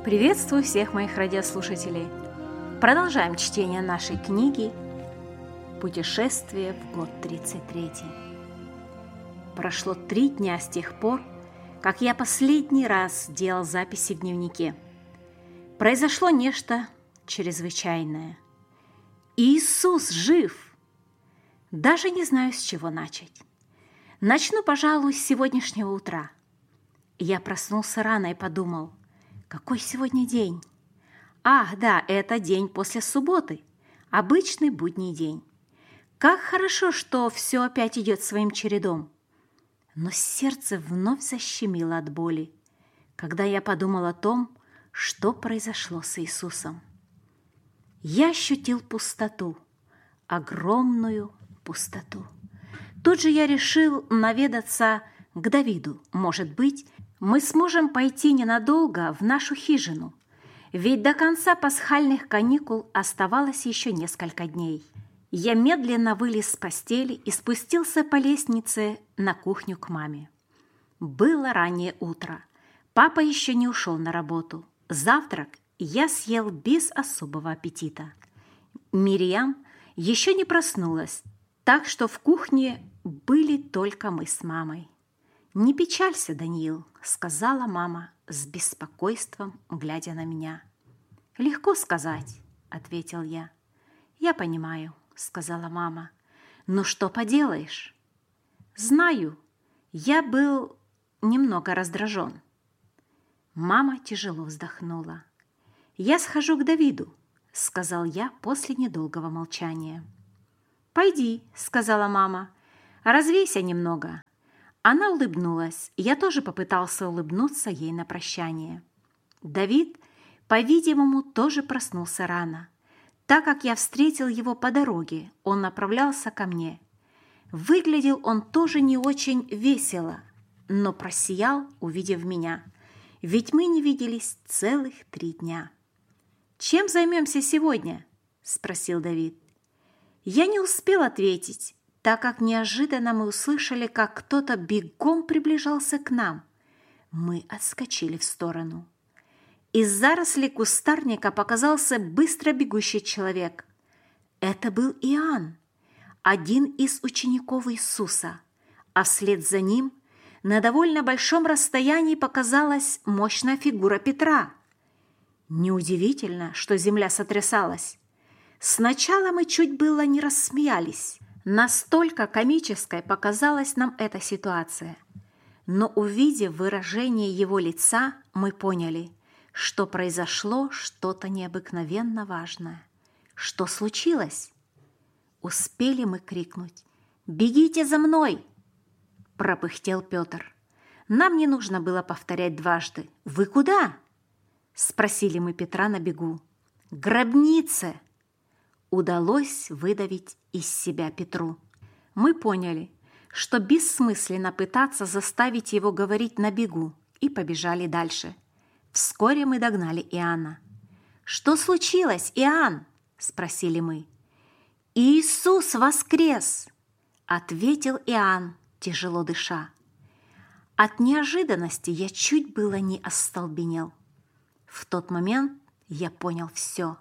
Приветствую всех моих радиослушателей. Продолжаем чтение нашей книги «Путешествие в год 33». Прошло 3 дня с тех пор, как я последний раз делал записи в дневнике. Произошло нечто чрезвычайное. Иисус жив! Даже не знаю, с чего начать. Начну, пожалуй, с сегодняшнего утра. Я проснулся рано и подумал, какой сегодня день? Ах, да, это день после субботы, обычный будний день. Как хорошо, что все опять идет своим чередом. Но сердце вновь защемило от боли, когда я подумал о том, что произошло с Иисусом. Я ощутил пустоту, огромную пустоту. Тут же я решил наведаться к Давиду. Может быть, мы сможем пойти ненадолго в нашу хижину, ведь до конца пасхальных каникул оставалось еще несколько дней. Я медленно вылез с постели и спустился по лестнице на кухню к маме. Было раннее утро. Папа еще не ушел на работу. Завтрак я съел без особого аппетита. Мириам еще не проснулась, так что в кухне были только мы с мамой. «Не печалься, Даниил», — сказала мама с беспокойством, глядя на меня. «Легко сказать», — ответил я. «Я понимаю», — сказала мама. «Ну что поделаешь?» «Знаю, я был немного раздражен». Мама тяжело вздохнула. «Я схожу к Давиду», — сказал я после недолгого молчания. «Пойди», — сказала мама, — «развейся немного». Она улыбнулась, я тоже попытался улыбнуться ей на прощание. Давид, по-видимому, тоже проснулся рано. Так как я встретил его по дороге, он направлялся ко мне. Выглядел он тоже не очень весело, но просиял, увидев меня, ведь мы не виделись целых 3 дня. «Чем займемся сегодня?» – спросил Давид. Я не успел ответить, так как неожиданно мы услышали, как кто-то бегом приближался к нам. Мы отскочили в сторону. Из зарослей кустарника показался быстро бегущий человек. Это был Иоанн, один из учеников Иисуса, а вслед за ним на довольно большом расстоянии показалась мощная фигура Петра. Неудивительно, что земля сотрясалась. Сначала мы чуть было не рассмеялись. Настолько комической показалась нам эта ситуация. Но увидев выражение его лица, мы поняли, что произошло что-то необыкновенно важное. Что случилось? Успели мы крикнуть: «Бегите за мной!» Пропыхтел Петр. Нам не нужно было повторять дважды. «Вы куда?» Спросили мы Петра на бегу. «К гробнице!» Удалось выдавить из себя Петру. Мы поняли, что бессмысленно пытаться заставить его говорить на бегу, и побежали дальше. Вскоре мы догнали Иоанна. «Что случилось, Иоанн?» – спросили мы. «Иисус воскрес!» – ответил Иоанн, тяжело дыша. От неожиданности я чуть было не остолбенел. В тот момент я понял все.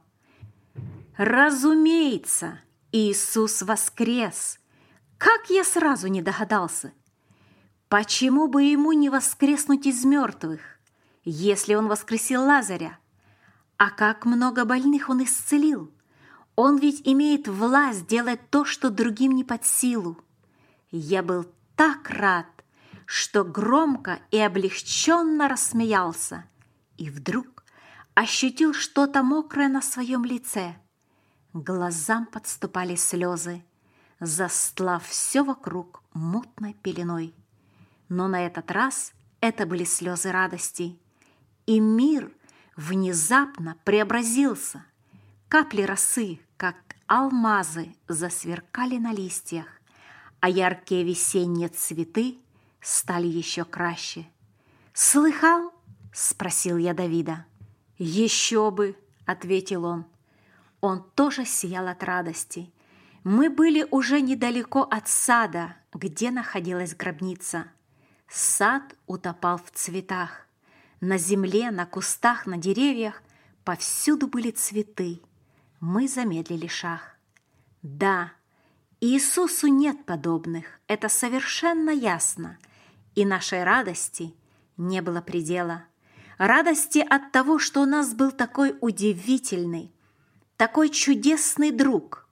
Разумеется, Иисус воскрес! Как я сразу не догадался! Почему бы ему не воскреснуть из мертвых, если он воскресил Лазаря? А как много больных он исцелил! Он ведь имеет власть делать то, что другим не под силу. Я был так рад, что громко и облегченно рассмеялся, и вдруг ощутил что-то мокрое на своем лице. Глазам подступали слезы, застлав все вокруг мутной пеленой. Но на этот раз это были слезы радости, и мир внезапно преобразился. Капли росы, как алмазы, засверкали на листьях, а яркие весенние цветы стали еще краще. «Слыхал?» – спросил я Давида. «Еще бы!» – ответил он. Он тоже сиял от радости. Мы были уже недалеко от сада, где находилась гробница. Сад утопал в цветах. На земле, на кустах, на деревьях повсюду были цветы. Мы замедлили шаг. Да, Иисусу нет подобных, это совершенно ясно. И нашей радости не было предела. Радости от того, что у нас был такой удивительный, такой чудесный друг,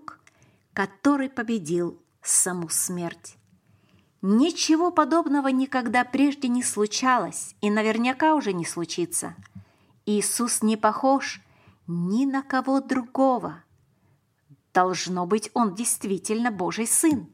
который победил саму смерть. Ничего подобного никогда прежде не случалось и наверняка уже не случится. Иисус не похож ни на кого другого. Должно быть, Он действительно Божий Сын.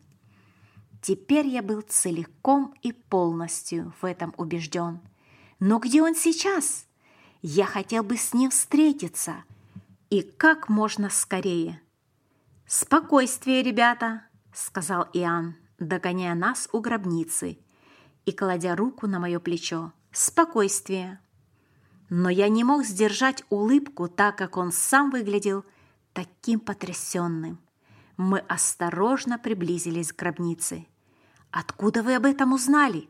Теперь я был целиком и полностью в этом убежден. Но где Он сейчас? Я хотел бы с Ним встретиться. И как можно скорее. «Спокойствие, ребята!» — сказал Иоанн, догоняя нас у гробницы и кладя руку на мое плечо. «Спокойствие!» Но я не мог сдержать улыбку, так как он сам выглядел таким потрясенным. Мы осторожно приблизились к гробнице. «Откуда вы об этом узнали?»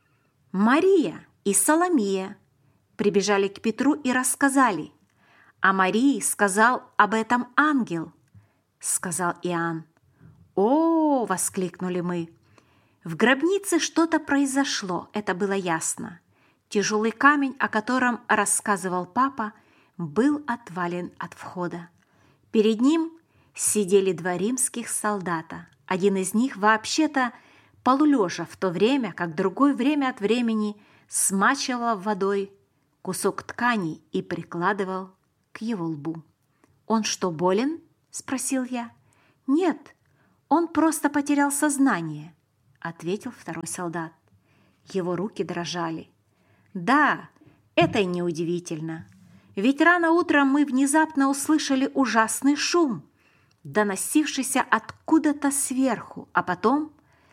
«Мария и Соломия прибежали к Петру и рассказали. А Марии сказал об этом ангел», — сказал Иоанн. «О!» — воскликнули мы. В гробнице что-то произошло, это было ясно. Тяжелый камень, о котором рассказывал папа, был отвален от входа. Перед ним сидели два римских солдата. Один из них вообще-то полулежа, в то время как другой время от времени смачивал водой кусок ткани и прикладывал к его лбу. «Он что, болен?» – спросил я. «Нет, он просто потерял сознание», – ответил второй солдат. Его руки дрожали. «Да, это и неудивительно. Ведь рано утром мы внезапно услышали ужасный шум, доносившийся откуда-то сверху, а потом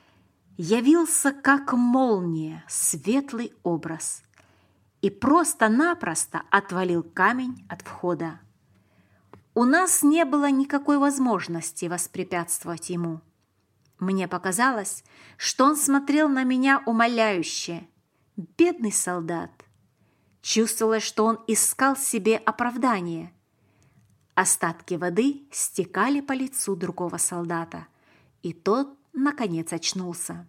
явился как молния светлый образ и просто-напросто отвалил камень от входа. У нас не было никакой возможности воспрепятствовать ему. Мне показалось, что он смотрел на меня умоляюще. Бедный солдат. Чувствовалось, что он искал себе оправдание. Остатки воды стекали по лицу другого солдата, и тот, наконец, очнулся.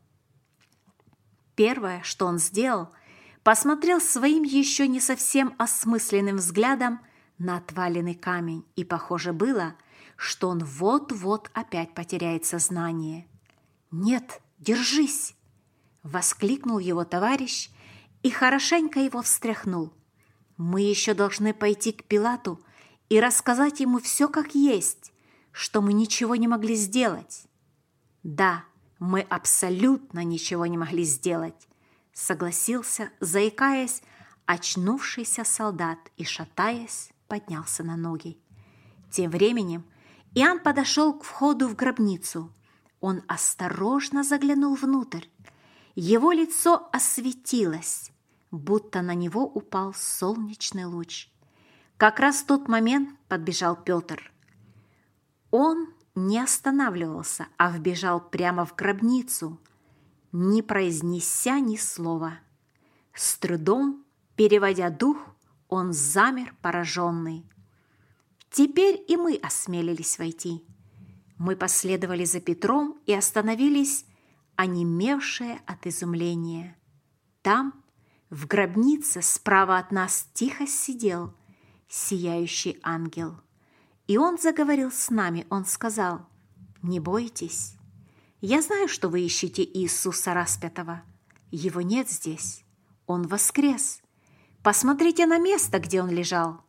Первое, что он сделал, посмотрел своим еще не совсем осмысленным взглядом на отваленный камень, и похоже было, что он вот-вот опять потеряет сознание. «Нет, держись!» – воскликнул его товарищ и хорошенько его встряхнул. «Мы еще должны пойти к Пилату и рассказать ему все как есть, что мы ничего не могли сделать». «Да, мы абсолютно ничего не могли сделать», – согласился, заикаясь, очнувшийся солдат и, шатаясь, поднялся на ноги. Тем временем Иоанн подошел к входу в гробницу. Он осторожно заглянул внутрь. Его лицо осветилось, будто на него упал солнечный луч. Как раз в тот момент подбежал Петр. Он не останавливался, а вбежал прямо в гробницу, не произнеся ни слова. С трудом, переводя дух, он замер пораженный. Теперь и мы осмелились войти. Мы последовали за Петром и остановились, онемевшие от изумления. Там, в гробнице, справа от нас тихо сидел сияющий ангел. И он заговорил с нами, он сказал: «Не бойтесь, я знаю, что вы ищете Иисуса распятого. Его нет здесь, он воскрес. Посмотрите на место, где он лежал».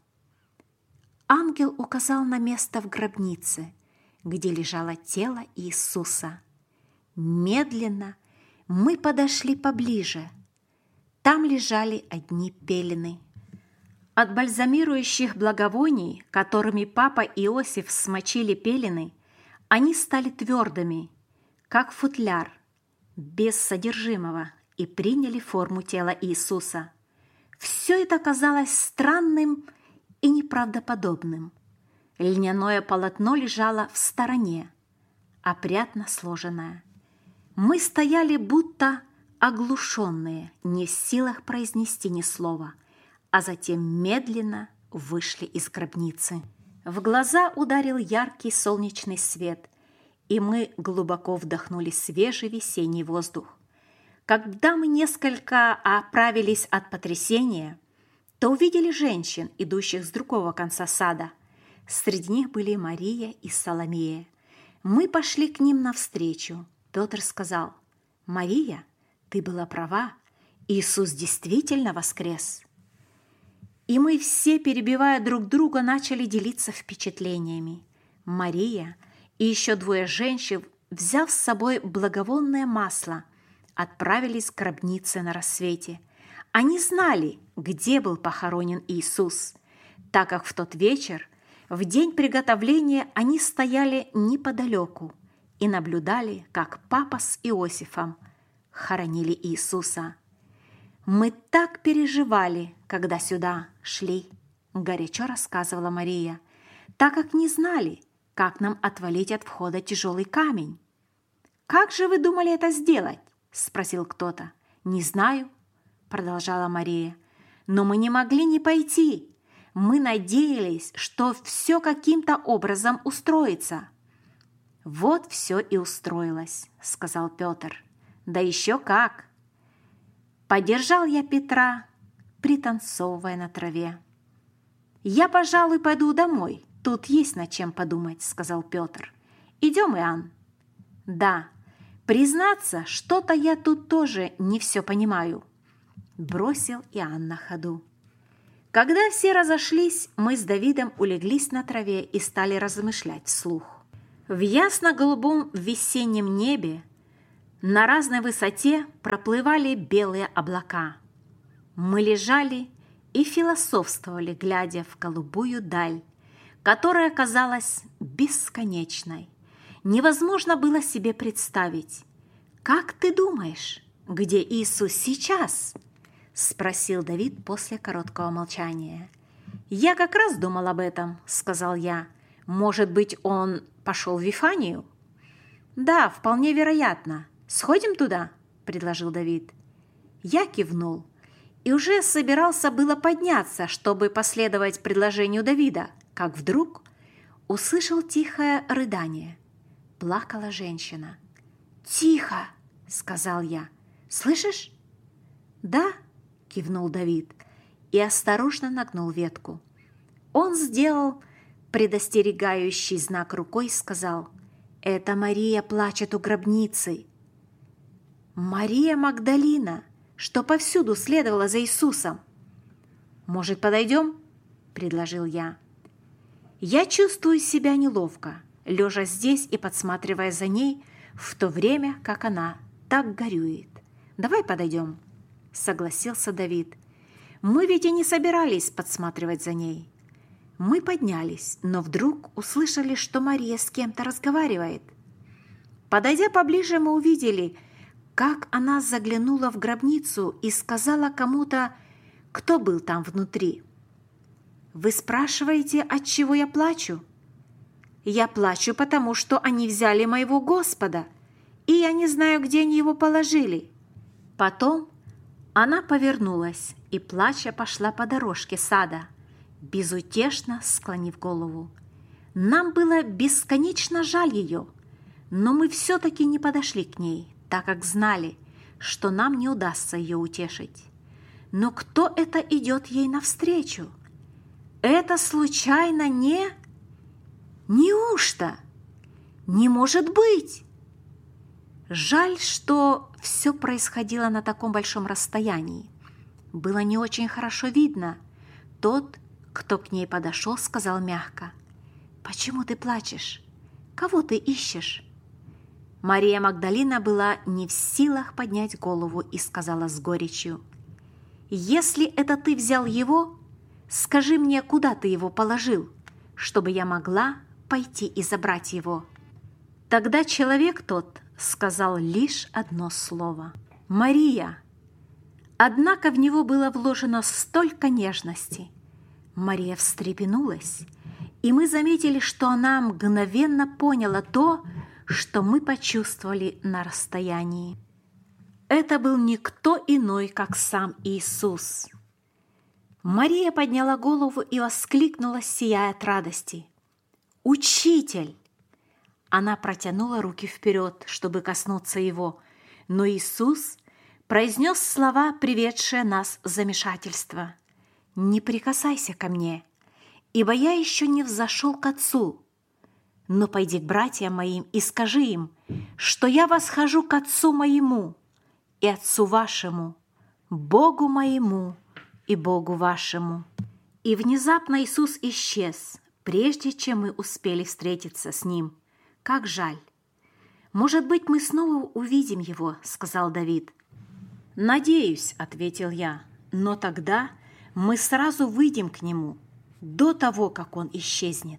Ангел указал на место в гробнице, где лежало тело Иисуса. Медленно мы подошли поближе. Там лежали одни пелены. От бальзамирующих благовоний, которыми папа и Иосиф смочили пелены, они стали твердыми, как футляр, без содержимого, и приняли форму тела Иисуса. Все это казалось странным и неправдоподобным. Льняное полотно лежало в стороне, опрятно сложенное. Мы стояли будто оглушенные, не в силах произнести ни слова – а затем медленно вышли из гробницы. В глаза ударил яркий солнечный свет, и мы глубоко вдохнули свежий весенний воздух. Когда мы несколько оправились от потрясения, то увидели женщин, идущих с другого конца сада. Среди них были Мария и Соломея. Мы пошли к ним навстречу. Петр сказал: «Мария, ты была права, Иисус действительно воскрес». И мы все, перебивая друг друга, начали делиться впечатлениями. Мария и еще двое женщин, взяв с собой благовонное масло, отправились к гробнице на рассвете. Они знали, где был похоронен Иисус, так как в тот вечер, в день приготовления, они стояли неподалеку и наблюдали, как папа с Иосифом хоронили Иисуса. «Мы так переживали, когда сюда шли», – горячо рассказывала Мария, «так как не знали, как нам отвалить от входа тяжелый камень». «Как же вы думали это сделать?» – спросил кто-то. «Не знаю», – продолжала Мария, «но мы не могли не пойти. Мы надеялись, что все каким-то образом устроится». «Вот все и устроилось», – сказал Петр. «Да еще как!» Поддержал я Петра, пританцовывая на траве. «Я, пожалуй, пойду домой. Тут есть над чем подумать», – сказал Петр. «Идем, Иоанн». «Да, признаться, что-то я тут тоже не все понимаю», – бросил Иоанн на ходу. Когда все разошлись, мы с Давидом улеглись на траве и стали размышлять вслух. В ясно-голубом весеннем небе на разной высоте проплывали белые облака. Мы лежали и философствовали, глядя в голубую даль, которая казалась бесконечной. Невозможно было себе представить. «Как ты думаешь, где Иисус сейчас?» – спросил Давид после короткого молчания. «Я как раз думал об этом», – сказал я. «Может быть, он пошел в Вифанию?» «Да, вполне вероятно. Сходим туда?» – предложил Давид. Я кивнул и уже собирался было подняться, чтобы последовать предложению Давида, как вдруг услышал тихое рыдание. Плакала женщина. «Тихо!» – сказал я. «Слышишь?» «Да», – кивнул Давид и осторожно нагнул ветку. Он сделал предостерегающий знак рукой и сказал: «Это Мария плачет у гробницы». Мария Магдалина, что повсюду следовала за Иисусом. «Может, подойдем?» – предложил я. Я чувствую себя неловко, лежа здесь и подсматривая за ней, в то время как она так горюет. «Давай подойдем», – согласился Давид. «Мы ведь и не собирались подсматривать за ней». Мы поднялись, но вдруг услышали, что Мария с кем-то разговаривает. Подойдя поближе, мы увидели, как она заглянула в гробницу и сказала кому-то, кто был там внутри. «Вы спрашиваете, от чего я плачу? Я плачу, потому что они взяли моего Господа, и я не знаю, где они его положили». Потом она повернулась и, плача, пошла по дорожке сада, безутешно склонив голову. Нам было бесконечно жаль ее, но мы все-таки не подошли к ней, так как знали, что нам не удастся ее утешить. Но кто это идет ей навстречу? Это случайно не... Неужто? Не может быть! Жаль, что все происходило на таком большом расстоянии. Было не очень хорошо видно. Тот, кто к ней подошел, сказал мягко: «Почему ты плачешь? Кого ты ищешь?» Мария Магдалина была не в силах поднять голову и сказала с горечью: «Если это ты взял его, скажи мне, куда ты его положил, чтобы я могла пойти и забрать его». Тогда человек тот сказал лишь одно слово: «Мария». Однако в него было вложено столько нежности. Мария встрепенулась, и мы заметили, что она мгновенно поняла то, что мы почувствовали на расстоянии. Это был никто иной, как сам Иисус. Мария подняла голову и воскликнула, сияя от радости: «Учитель!» Она протянула руки вперед, чтобы коснуться его, но Иисус произнес слова, приведшие нас в замешательство: «Не прикасайся ко мне, ибо я еще не взошел к Отцу. Но пойди к братьям моим и скажи им, что я восхожу к Отцу моему и Отцу вашему, Богу моему и Богу вашему». И внезапно Иисус исчез, прежде чем мы успели встретиться с Ним. Как жаль! «Может быть, мы снова увидим Его», — сказал Давид. «Надеюсь», — ответил я, — «но тогда мы сразу выйдем к Нему, до того, как Он исчезнет».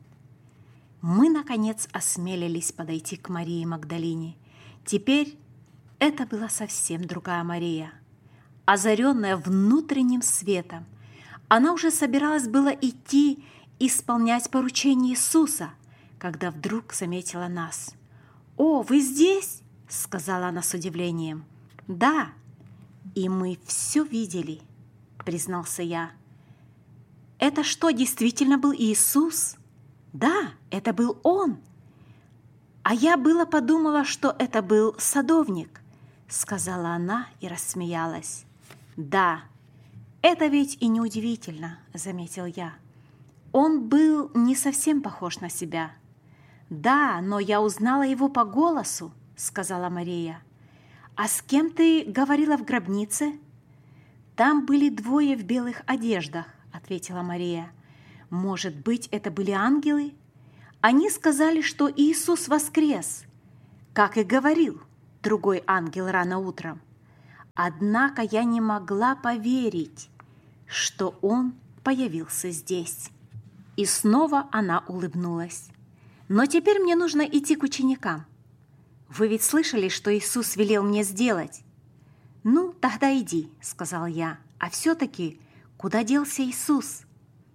Мы, наконец, осмелились подойти к Марии Магдалине. Теперь это была совсем другая Мария. Озаренная внутренним светом, она уже собиралась было идти исполнять поручение Иисуса, когда вдруг заметила нас. «О, вы здесь?» — сказала она с удивлением. «Да, и мы все видели», — признался я. «Это что, действительно был Иисус?» «Да, это был Он». «А я было подумала, что это был садовник», — сказала она и рассмеялась. «Да, это ведь и неудивительно», — заметил я. «Он был не совсем похож на себя». «Да, но я узнала его по голосу», — сказала Мария. «А с кем ты говорила в гробнице?» «Там были двое в белых одеждах», — ответила Мария. «Может быть, это были ангелы? Они сказали, что Иисус воскрес, как и говорил другой ангел рано утром. Однако я не могла поверить, что Он появился здесь». И снова она улыбнулась. «Но теперь мне нужно идти к ученикам. Вы ведь слышали, что Иисус велел мне сделать?» «Ну, тогда иди», — сказал я. «А все-таки куда делся Иисус?»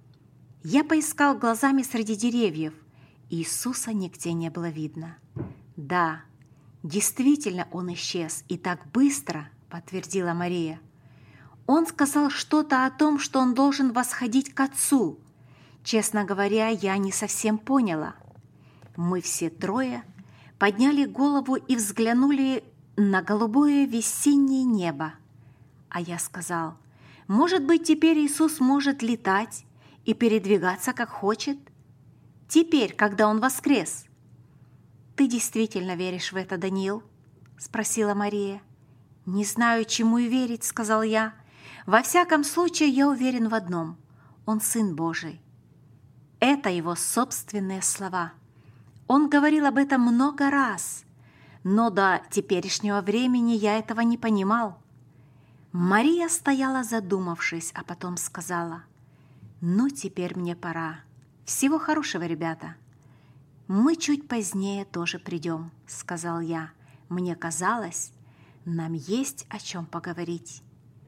Я поискал глазами среди деревьев. Иисуса нигде не было видно. «Да, действительно Он исчез, и так быстро», — подтвердила Мария. «Он сказал что-то о том, что Он должен восходить к Отцу. Честно говоря, я не совсем поняла». Мы все трое подняли голову и взглянули на голубое весеннее небо. А я сказал: «Может быть, теперь Иисус может летать и передвигаться, как хочет? Теперь, когда Он воскрес». «Ты действительно веришь в это, Даниил?» — спросила Мария. «Не знаю, чему и верить», — сказал я. «Во всяком случае, я уверен в одном: Он Сын Божий». Это Его собственные слова. Он говорил об этом много раз, но до теперешнего времени я этого не понимал. Мария стояла, задумавшись, а потом сказала: «Ну, теперь мне пора. Всего хорошего, ребята». «Мы чуть позднее тоже придем», — сказал я. «Мне казалось, нам есть о чем поговорить».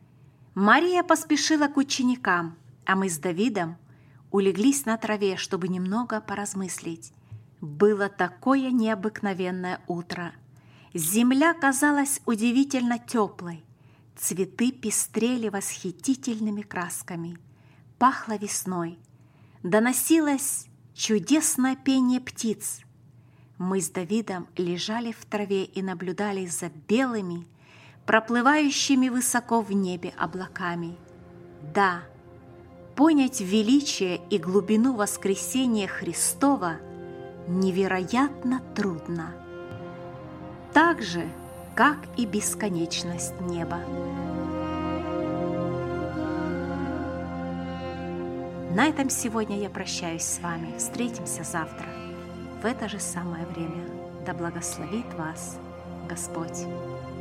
Мария поспешила к ученикам, а мы с Давидом улеглись на траве, чтобы немного поразмыслить. Было такое необыкновенное утро. Земля казалась удивительно теплой, цветы пестрели восхитительными красками, пахло весной, доносилось чудесное пение птиц. Мы с Давидом лежали в траве и наблюдали за белыми, проплывающими высоко в небе облаками. Да, понять величие и глубину воскресения Христова невероятно трудно, так же, как и бесконечность неба. На этом сегодня я прощаюсь с вами. Встретимся завтра в это же самое время. Да благословит вас Господь.